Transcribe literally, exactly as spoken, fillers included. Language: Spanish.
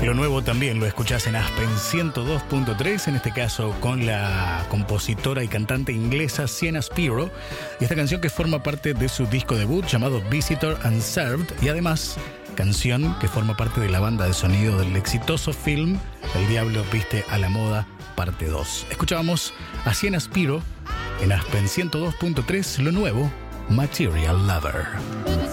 Lo nuevo también lo escuchás en Aspen ciento dos punto tres, en este caso con la compositora y cantante inglesa Sienna Spiro, y esta canción que forma parte de su disco debut llamado Visitor Unserved, y además canción que forma parte de la banda de sonido del exitoso film El Diablo Viste a la Moda, parte dos. Escuchábamos a Sienna Spiro en Aspen ciento dos punto tres, lo nuevo, Material Lover.